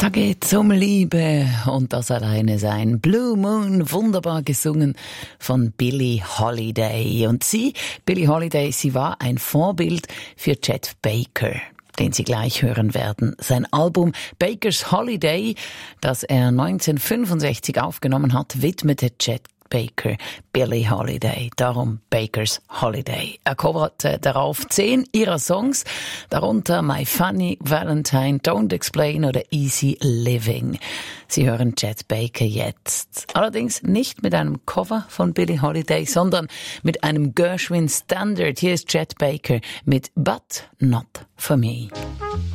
Da geht's um Liebe und das alleine sein. Blue Moon, wunderbar gesungen von Billie Holiday. Und Billie Holiday, sie war ein Vorbild für Chet Baker, den Sie gleich hören werden. Sein Album Baker's Holiday, das er 1965 aufgenommen hat, widmete Chet Baker Billie Holiday. Darum Baker's Holiday. Er coverte darauf 10 ihrer Songs, darunter My Funny Valentine, Don't Explain oder Easy Living. Sie hören Chet Baker jetzt. Allerdings nicht mit einem Cover von Billie Holiday, sondern mit einem Gershwin Standard. Hier ist Chet Baker mit But Not For Me.